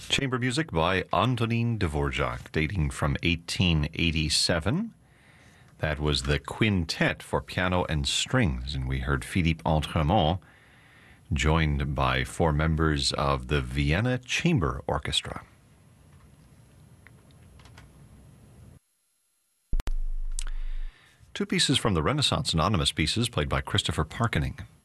Chamber music by Antonin Dvorak, dating from 1887. That was the quintet for piano and strings, and we heard Philippe Entremont, joined by four members of the Vienna Chamber Orchestra. Two pieces from the Renaissance, anonymous pieces played by Christopher Parkening.